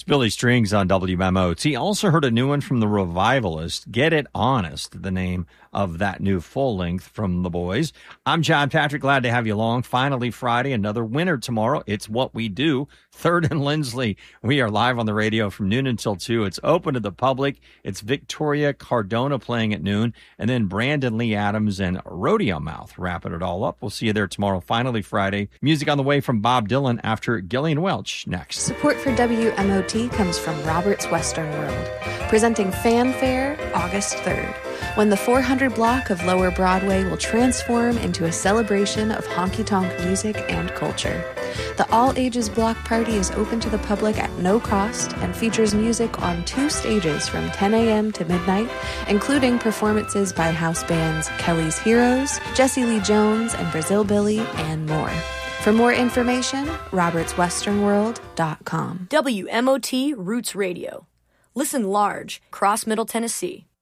It's Billy Strings on WMOT. Also heard a new one from the Revivalist, Get It Honest, the name of that new full length from the boys. I'm John Patrick. Glad to have you along. Finally Friday, another winner tomorrow. It's what we do. Third and Lindsley. We are live on the radio from noon until 2. It's open to the public. It's Victoria Cardona playing at noon, and then Brandon Lee Adams and Rodeo Mouth wrapping it all up. We'll see you there tomorrow. Finally Friday. Music on the way from Bob Dylan after Gillian Welch next. Support for WMOT comes from Robert's Western World, presenting Fanfare August 3rd, when the 400 block of Lower Broadway will transform into a celebration of honky-tonk music and culture. The all-ages block party is open to the public at no cost and features music on 2 stages from 10 a.m. to midnight, including performances by house bands Kelly's Heroes, Jesse Lee Jones, and Brazil Billy, and more. For more information, robertswesternworld.com. WMOT Roots Radio. Listen large, across Middle Tennessee.